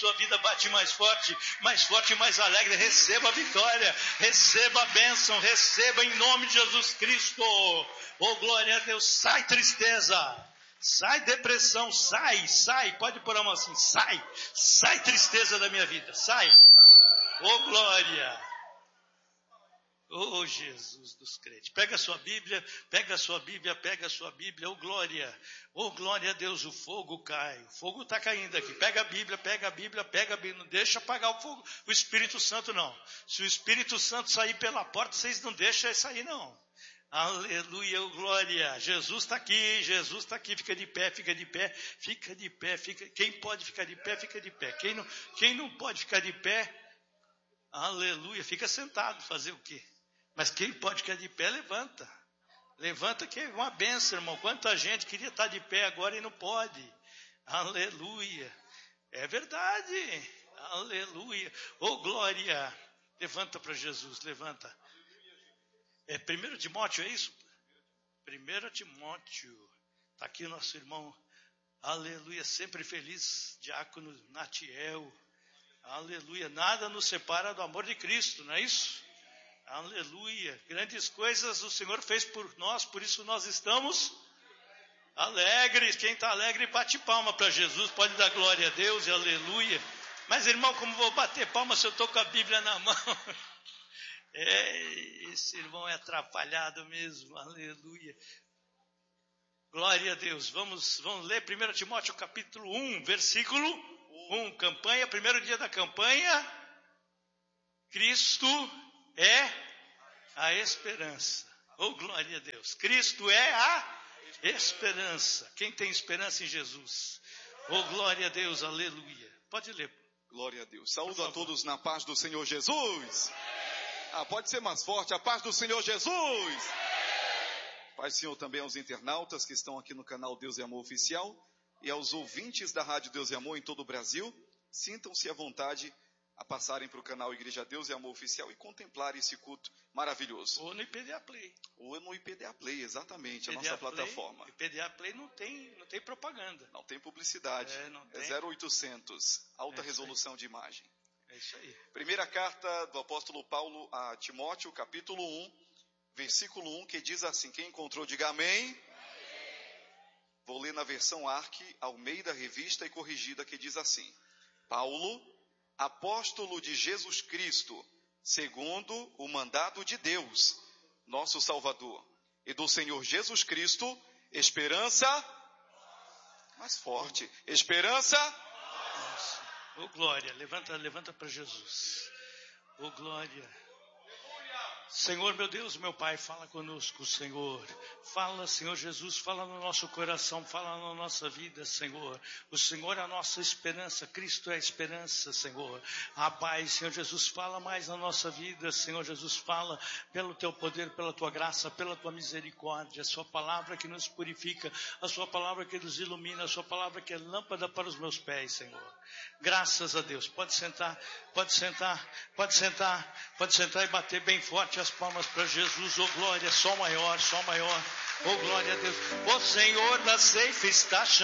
Sua vida bate mais forte e mais alegre. Receba a vitória, receba a bênção, receba em nome de Jesus Cristo. Oh, glória a Deus. Sai tristeza, sai depressão, sai. Pode pôr a mão assim, sai tristeza da minha vida, sai. Oh, glória. Oh, Jesus dos crentes. Pega a sua Bíblia. Oh, glória a Deus, o fogo cai. O fogo está caindo aqui. Pega a Bíblia. Não deixa apagar o fogo. O Espírito Santo não. Se o Espírito Santo sair pela porta, vocês não deixam ele sair não. Aleluia, oh, glória. Jesus está aqui. Fica de pé. Quem pode ficar de pé, fica de pé. Quem não pode ficar de pé, aleluia, fica sentado. Fazer o quê? Mas quem pode ficar de pé, levanta. Levanta que é uma bênção, irmão. Quanta gente queria estar de pé agora e não pode. Aleluia. É verdade. Aleluia. Oh, glória. Levanta para Jesus, levanta. É 1 Timóteo, é isso? 1 Timóteo. Está aqui o nosso irmão. Aleluia. Sempre feliz. Diácono Natiel. Aleluia. Nada nos separa do amor de Cristo, não é isso? Aleluia. Grandes coisas o Senhor fez por nós, por isso nós estamos alegres. Quem está alegre, bate palma para Jesus. Pode dar glória a Deus e aleluia. Mas, irmão, como vou bater palma se eu estou com a Bíblia na mão? Esse irmão é atrapalhado mesmo. Aleluia. Glória a Deus. Vamos ler 1 Timóteo capítulo 1, versículo 1. Campanha, primeiro dia da campanha. Cristo é a esperança. Oh, glória a Deus. Cristo é a esperança. Quem tem esperança em Jesus? Oh, glória a Deus, aleluia. Pode ler. Glória a Deus. Saúdo a todos na paz do Senhor Jesus. Pode ser mais forte. A paz do Senhor Jesus. Paz, Senhor, também aos internautas que estão aqui no canal Deus e Amor Oficial e aos ouvintes da Rádio Deus e Amor em todo o Brasil. Sintam-se à vontade a passarem para o canal Igreja Deus e Amor Oficial e contemplar esse culto maravilhoso. Ou no IPDA Play. Ou no IPDA Play, exatamente, a nossa plataforma. IPDA Play não tem propaganda. Não tem publicidade. É 0800, alta resolução de imagem. É isso aí. Primeira carta do apóstolo Paulo a Timóteo, capítulo 1, versículo 1, que diz assim, quem encontrou, diga amém. Vou ler na versão ARC, Almeida Revista e Corrigida, que diz assim, Paulo, apóstolo de Jesus Cristo, segundo o mandado de Deus, nosso Salvador, e do Senhor Jesus Cristo, esperança mais forte, esperança. Oh, glória, levanta para Jesus. Oh, glória. Senhor, meu Deus, meu Pai, fala conosco, Senhor. Fala, Senhor Jesus, fala no nosso coração, fala na nossa vida, Senhor. O Senhor é a nossa esperança, Cristo é a esperança, Senhor. Pai, Senhor Jesus, fala mais na nossa vida, Senhor Jesus, fala pelo Teu poder, pela Tua graça, pela Tua misericórdia. A Sua palavra que nos purifica, a Sua palavra que nos ilumina, a Sua palavra que é lâmpada para os meus pés, Senhor. Graças a Deus. Pode sentar e bater bem forte as palmas para Jesus. Oh, glória, Sol maior. Oh, glória a Deus. O Senhor da ceifa está chamando.